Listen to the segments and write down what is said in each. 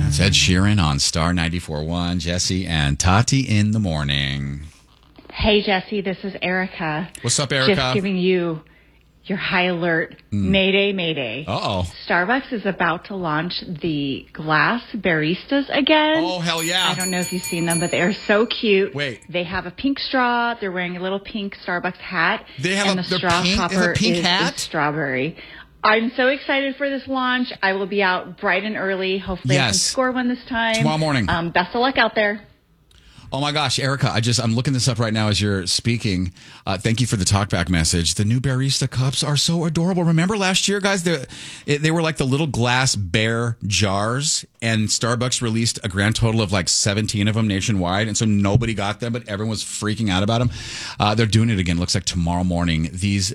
It's Ed Sheeran on Star 94.1. Jesse and Tati in the morning. Hey, Jesse, this is Erica. What's up, Erica? Just giving you your high alert. Mayday, mayday. Uh-oh. Starbucks is about to launch the glass baristas again. Oh, hell yeah. I don't know if you've seen them, but they are so cute. Wait. They have a pink straw. They're wearing a little pink Starbucks hat. They have and a the straw topper is strawberry. I'm so excited for this launch. I will be out bright and early. Hopefully I can score one this time. Tomorrow morning. Best of luck out there. Oh my gosh, Erica, I'm looking this up right now as you're speaking. Thank you for the talkback message. The new Barista cups are so adorable. Remember last year, guys, they were like the little glass bear jars, and Starbucks released a grand total of like 17 of them nationwide, and so nobody got them, but everyone was freaking out about them. They're doing it again. Looks like tomorrow morning.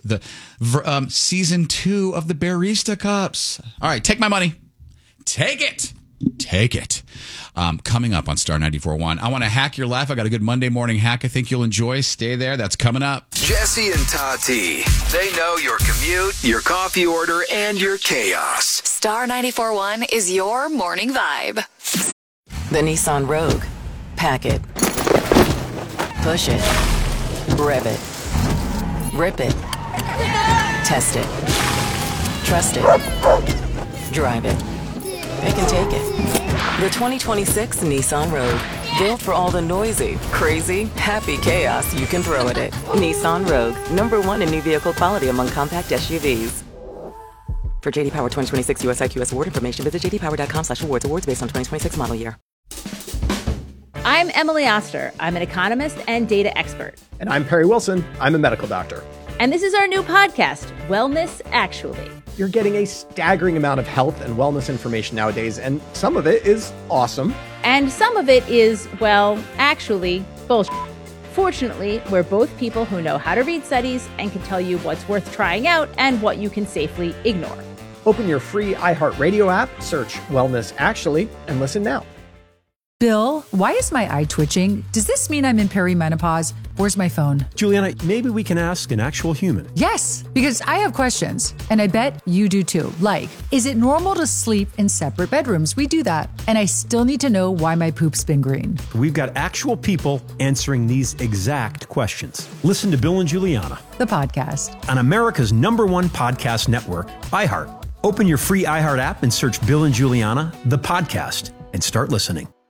Season 2 of the Barista cups. All right, take my money. Take it. Take it. Coming up on Star 94.1. I want to hack your life. I got a good Monday morning hack I think you'll enjoy. Stay there. That's coming up. Jesse and Tati. They know your commute, your coffee order, and your chaos. Star 94.1 is your morning vibe. The Nissan Rogue. Pack it. Push it. Rev it. Rip it. Test it. Trust it. Drive it. It can take it. The 2026 Nissan Rogue. Built for all the noisy, crazy, happy chaos you can throw at it. Nissan Rogue. #1 in new vehicle quality among compact SUVs. For JD Power 2026 US IQS award information, visit jdpower.com/awards. Awards based on 2026 model year. I'm Emily Oster. I'm an economist and data expert. And I'm Perry Wilson. I'm a medical doctor. And this is our new podcast, Wellness Actually. You're getting a staggering amount of health and wellness information nowadays, and some of it is awesome. And some of it is, well, actually, bullshit. Fortunately, we're both people who know how to read studies and can tell you what's worth trying out and what you can safely ignore. Open your free iHeartRadio app, search Wellness Actually, and listen now. Bill, why is my eye twitching? Does this mean I'm in perimenopause? Where's my phone? Juliana, maybe we can ask an actual human. Yes, because I have questions, and I bet you do too. Like, is it normal to sleep in separate bedrooms? We do that. And I still need to know why my poop's been green. We've got actual people answering these exact questions. Listen to Bill and Juliana, the podcast, on America's #1 podcast network, iHeart. Open your free iHeart app and search Bill and Juliana, the podcast, and start listening.